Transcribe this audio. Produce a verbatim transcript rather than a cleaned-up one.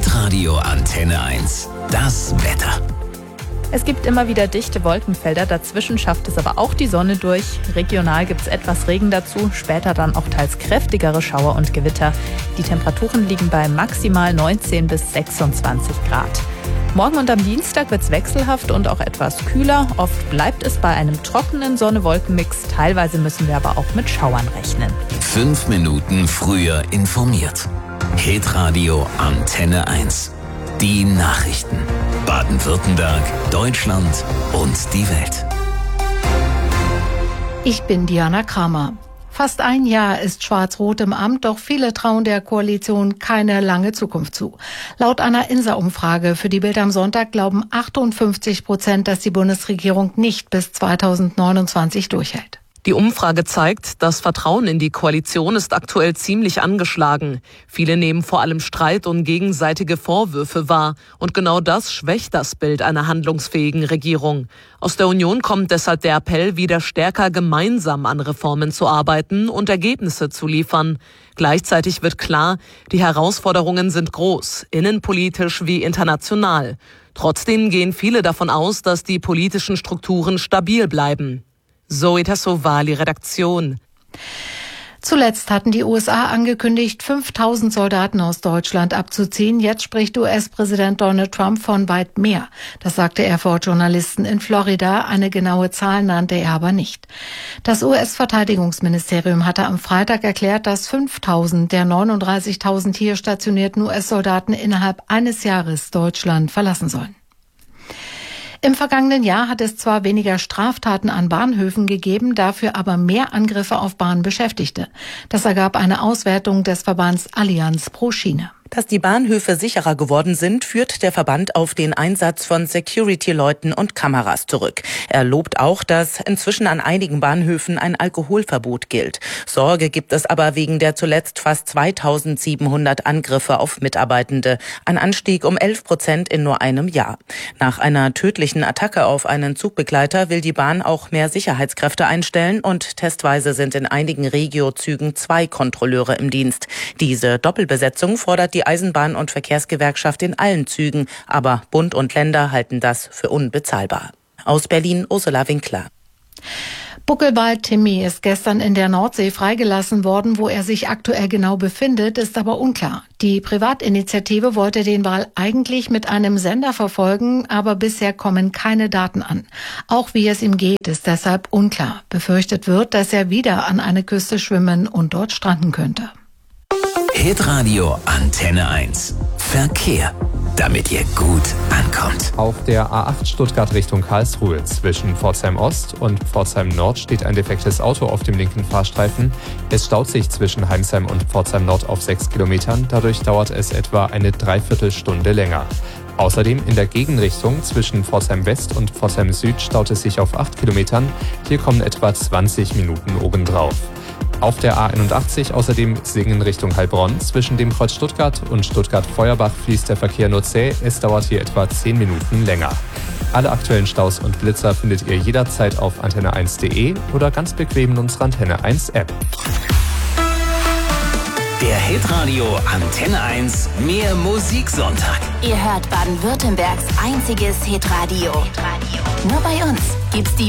Hitradio Antenne eins. Das Wetter. Es gibt immer wieder dichte Wolkenfelder, dazwischen schafft es aber auch die Sonne durch. Regional gibt es etwas Regen dazu, später dann auch teils kräftigere Schauer und Gewitter. Die Temperaturen liegen bei maximal neunzehn bis sechsundzwanzig Grad. Morgen und am Dienstag wird es wechselhaft und auch etwas kühler. Oft bleibt es bei einem trockenen Sonne-Wolken-Mix. Teilweise müssen wir aber auch mit Schauern rechnen. Fünf Minuten früher informiert. Hitradio Antenne eins. Die Nachrichten. Baden-Württemberg, Deutschland und die Welt. Ich bin Diana Kramer. Fast ein Jahr ist Schwarz-Rot im Amt, doch viele trauen der Koalition keine lange Zukunft zu. Laut einer I N S A-Umfrage für die Bild am Sonntag glauben achtundfünfzig Prozent, dass die Bundesregierung nicht bis zweitausendneunundzwanzig durchhält. Die Umfrage zeigt, das Vertrauen in die Koalition ist aktuell ziemlich angeschlagen. Viele nehmen vor allem Streit und gegenseitige Vorwürfe wahr. Und genau das schwächt das Bild einer handlungsfähigen Regierung. Aus der Union kommt deshalb der Appell, wieder stärker gemeinsam an Reformen zu arbeiten und Ergebnisse zu liefern. Gleichzeitig wird klar, die Herausforderungen sind groß, innenpolitisch wie international. Trotzdem gehen viele davon aus, dass die politischen Strukturen stabil bleiben. Zoe Tassovali, Redaktion. Zuletzt hatten die U S A angekündigt, fünftausend Soldaten aus Deutschland abzuziehen. Jetzt spricht U S-Präsident Donald Trump von weit mehr. Das sagte er vor Journalisten in Florida. Eine genaue Zahl nannte er aber nicht. Das U S-Verteidigungsministerium hatte am Freitag erklärt, dass fünftausend der neununddreißigtausend hier stationierten U S-Soldaten innerhalb eines Jahres Deutschland verlassen sollen. Im vergangenen Jahr hat es zwar weniger Straftaten an Bahnhöfen gegeben, dafür aber mehr Angriffe auf Bahnbeschäftigte. Das ergab eine Auswertung des Verbands Allianz pro Schiene. Dass die Bahnhöfe sicherer geworden sind, führt der Verband auf den Einsatz von Security-Leuten und Kameras zurück. Er lobt auch, dass inzwischen an einigen Bahnhöfen ein Alkoholverbot gilt. Sorge gibt es aber wegen der zuletzt fast zweitausendsiebenhundert Angriffe auf Mitarbeitende. Ein Anstieg um elf Prozent in nur einem Jahr. Nach einer tödlichen Attacke auf einen Zugbegleiter will die Bahn auch mehr Sicherheitskräfte einstellen und testweise sind in einigen Regio-Zügen zwei Kontrolleure im Dienst. Diese Doppelbesetzung fordert die Die Eisenbahn- und Verkehrsgewerkschaft in allen Zügen, aber Bund und Länder halten das für unbezahlbar. Aus Berlin Ursula Winkler. Buckelwald Timmy ist gestern in der Nordsee freigelassen worden. Wo er sich aktuell genau befindet, ist aber unklar. Die Privatinitiative wollte den Wal eigentlich mit einem Sender verfolgen, aber bisher kommen keine Daten an. Auch wie es ihm geht, ist deshalb unklar. Befürchtet wird, dass er wieder an eine Küste schwimmen und dort stranden könnte. Hitradio Antenne eins. Verkehr, damit ihr gut ankommt. Auf der A acht Stuttgart Richtung Karlsruhe zwischen Pforzheim Ost und Pforzheim Nord steht ein defektes Auto auf dem linken Fahrstreifen. Es staut sich zwischen Heimsheim und Pforzheim Nord auf sechs Kilometern. Dadurch dauert es etwa eine Dreiviertelstunde länger. Außerdem in der Gegenrichtung zwischen Pforzheim West und Pforzheim Süd staut es sich auf acht Kilometern. Hier kommen etwa zwanzig Minuten obendrauf. Auf der A einundachtzig außerdem Singen Richtung Heilbronn. Zwischen dem Kreuz Stuttgart und Stuttgart-Feuerbach fließt der Verkehr nur zäh. Es dauert hier etwa zehn Minuten länger. Alle aktuellen Staus und Blitzer findet ihr jederzeit auf antenne eins punkt de oder ganz bequem in unserer Antenne eins App. Der Hitradio Antenne eins Mehr Musiksonntag. Ihr hört Baden-Württembergs einziges Hitradio. Hitradio. Nur bei uns gibt's die